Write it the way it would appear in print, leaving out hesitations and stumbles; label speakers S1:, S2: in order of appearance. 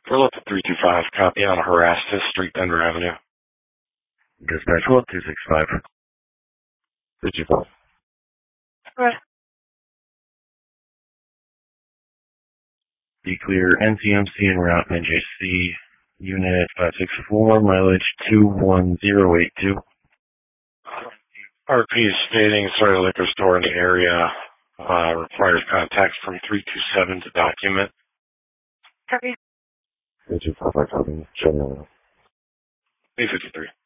S1: We're up to 325, copy on Harassas Street, Denver Avenue.
S2: Dispatch 1265.
S1: 325.
S3: Right.
S2: Be clear, NCMC en route, NJC, unit 564, mileage 21082.
S1: RP is stating, sorry, liquor store in the area, requires contacts from 327 to document.
S3: Copy.
S1: 325, copy. 853.